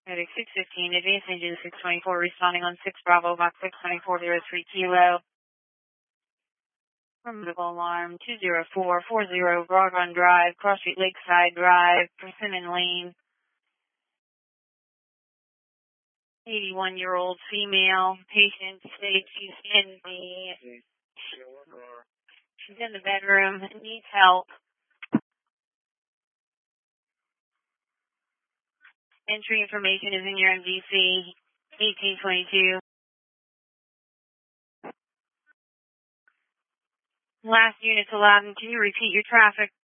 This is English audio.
Medic 615, advanced engine 624, responding on 6 Bravo, box 62403 Kilo. Medical alarm 20440, Broad Run Drive, Cross Street Lakeside Drive, Persimmon Lane. 81-year-old female patient states she's in the bedroom, needs help. Entry information is in your MDC 1822. Last units allowed, and can you repeat your traffic